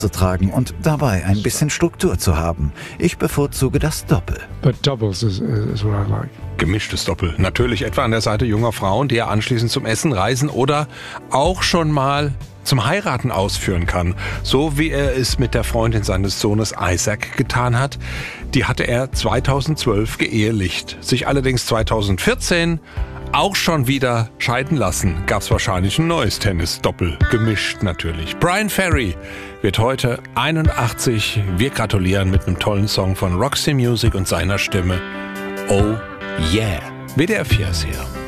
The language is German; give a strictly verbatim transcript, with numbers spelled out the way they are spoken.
zu tragen und dabei ein bisschen Struktur zu haben. Ich bevorzuge das Doppel. But doubles is, is what I like. Gemischtes Doppel. Natürlich etwa an der Seite junger Frauen, die er anschließend zum Essen, Reisen oder auch schon mal zum Heiraten ausführen kann. So wie er es mit der Freundin seines Sohnes Isaac getan hat. Die hatte er zweitausendzwölf geehelicht. Sich allerdings zweitausendvierzehn auch schon wieder scheiden lassen. Gab's wahrscheinlich ein neues Tennis-Doppel. Gemischt natürlich. Bryan Ferry wird heute einundachtzig. Wir gratulieren mit einem tollen Song von Roxy Music und seiner Stimme. Oh yeah. W D R vier ist hier.